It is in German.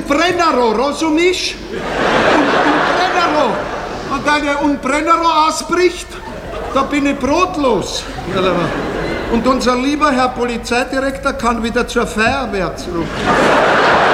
Brennero, rozumiesz? Brennero. Und wenn ein Brennero ausbricht, da bin ich brotlos. Und unser lieber Herr Polizeidirektor kann wieder zur Feuerwehr zurück.